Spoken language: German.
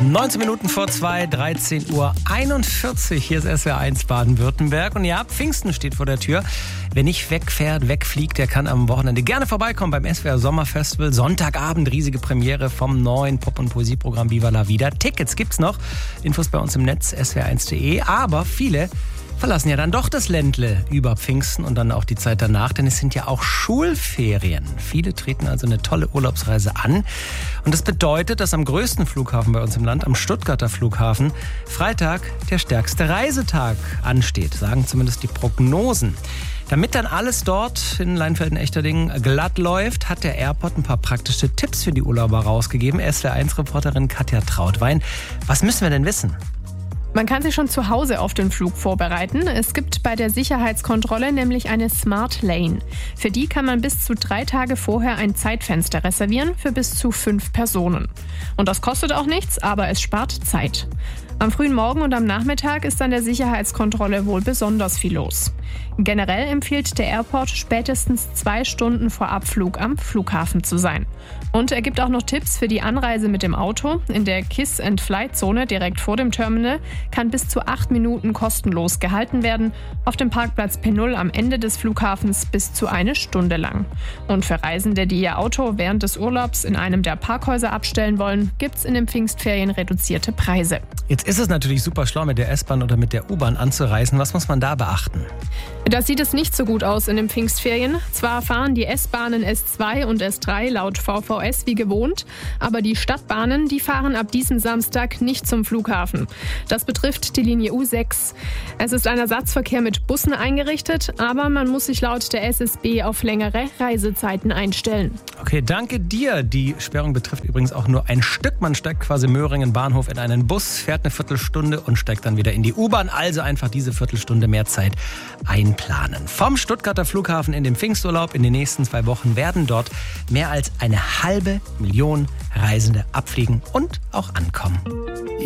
19 Minuten vor 2, 13:41 Uhr. Hier ist SWR1 Baden-Württemberg. Und ja, Pfingsten steht vor der Tür. Wer nicht wegfährt, wegfliegt, der kann am Wochenende gerne vorbeikommen beim SWR Sommerfestival. Sonntagabend, riesige Premiere vom neuen Pop- und Poesieprogramm Viva la Vida. Tickets gibt's noch. Infos bei uns im Netz, swr1.de. Aber viele verlassen ja dann doch das Ländle über Pfingsten und dann auch die Zeit danach, denn es sind ja auch Schulferien. Viele treten also eine tolle Urlaubsreise an. Und das bedeutet, dass am größten Flughafen bei uns im Land, am Stuttgarter Flughafen, Freitag der stärkste Reisetag ansteht, sagen zumindest die Prognosen. Damit dann alles dort in Leinfelden-Echterdingen glatt läuft, hat der Airport ein paar praktische Tipps für die Urlauber rausgegeben. SWR1-Reporterin Katja Trautwein. Was müssen wir denn wissen? Man kann sich schon zu Hause auf den Flug vorbereiten. Es gibt bei der Sicherheitskontrolle nämlich eine Smart Lane. Für die kann man bis zu 3 Tage vorher ein Zeitfenster reservieren für bis zu 5 Personen. Und das kostet auch nichts, aber es spart Zeit. Am frühen Morgen und am Nachmittag ist an der Sicherheitskontrolle wohl besonders viel los. Generell empfiehlt der Airport, spätestens 2 Stunden vor Abflug am Flughafen zu sein. Und er gibt auch noch Tipps für die Anreise mit dem Auto. In der Kiss-and-Fly-Zone direkt vor dem Terminal kann bis zu 8 Minuten kostenlos gehalten werden. Auf dem Parkplatz P0 am Ende des Flughafens bis zu 1 Stunde lang. Und für Reisende, die ihr Auto während des Urlaubs in einem der Parkhäuser abstellen wollen, gibt's in den Pfingstferien reduzierte Preise. Jetzt ist es natürlich super schlau, mit der S-Bahn oder mit der U-Bahn anzureisen. Was muss man da beachten? Das sieht es nicht so gut aus in den Pfingstferien. Zwar fahren die S-Bahnen S2 und S3 laut VVS wie gewohnt, aber die Stadtbahnen, die fahren ab diesem Samstag nicht zum Flughafen. Das betrifft die Linie U6. Es ist ein Ersatzverkehr mit Bussen eingerichtet, aber man muss sich laut der SSB auf längere Reisezeiten einstellen. Okay, danke dir. Die Sperrung betrifft übrigens auch nur ein Stück. Man steigt quasi Möhringen Bahnhof in einen Bus, fährt eine Viertelstunde und steigt dann wieder in die U-Bahn. Also einfach diese Viertelstunde mehr Zeit einplanen. Vom Stuttgarter Flughafen in den Pfingsturlaub in den nächsten 2 Wochen werden dort mehr als 500.000 Reisende abfliegen und auch ankommen.